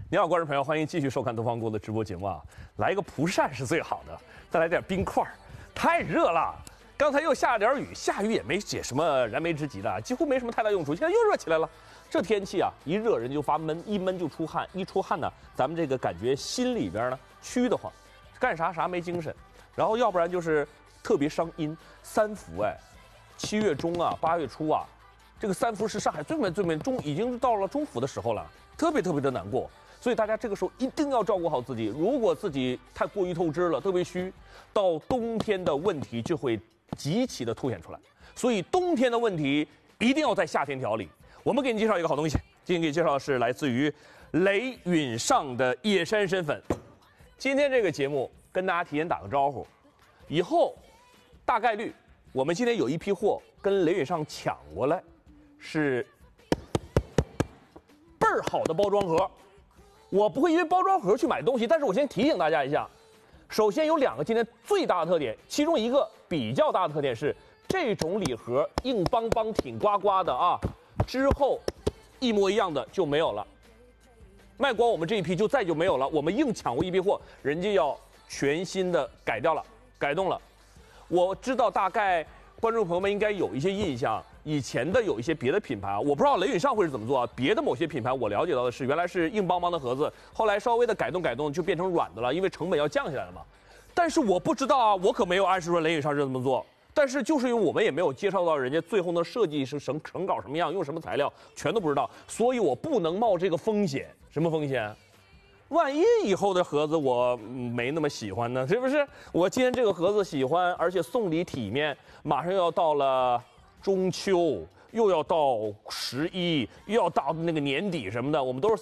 你好，观众朋友，欢迎继续收看东方锅的直播节目啊！来一个蒲扇是最好的，再来点冰块，太热了。刚才又下了点雨，下雨也没解什么燃眉之急的，几乎没什么太大用处。现在又热起来了，这天气啊，一热人就发闷，一闷就出汗，一出汗呢，咱们这个感觉心里边呢虚得慌，干啥没精神，然后要不然就是特别伤阴。三伏哎，7月中啊，8月初啊，这个三伏是上海最美已经到了中伏的时候了，特别的难过。所以大家这个时候一定要照顾好自己，如果自己太过于透支了，特别虚，到冬天的问题就会极其的凸显出来。所以冬天的问题一定要在夏天调理。我们给你介绍一个好东西，今天给你介绍的是来自于雷允上的野山参粉。今天这个节目跟大家提前打个招呼，以后大概率我们今天有一批货跟雷允上抢过来，是倍儿好的包装盒。我不会因为包装盒去买东西，但是我先提醒大家一下，首先有2个今天最大的特点，其中一个比较大的特点是这种礼盒硬邦邦、挺呱呱的啊，之后一模一样的就没有了，卖光我们这一批就没有了。我们硬抢过一批货，人家要全新的改动了。我知道大概观众朋友们应该有一些印象，以前的有一些别的品牌啊，我不知道雷允上会是怎么做啊。别的某些品牌我了解到的是，原来是硬邦邦的盒子，后来稍微的改动就变成软的了，因为成本要降下来了嘛。但是我不知道啊，我可没有暗示说雷允上是这么做。但是就是因为我们也没有介绍到人家最后的设计是成稿什么样，用什么材料，全都不知道，所以我不能冒这个风险。什么风险？万一以后的盒子我没那么喜欢呢，是不是？我今天这个盒子喜欢，而且送礼体面，马上又要到了中秋，又要到11，又要到那个年底什么的，我们都是